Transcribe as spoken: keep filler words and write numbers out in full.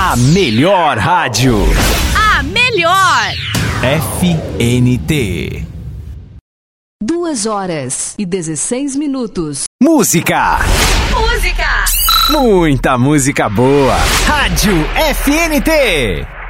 A melhor rádio. A melhor. F N T. Duas horas e dezesseis minutos. Música. Música. Muita música boa. Rádio F N T.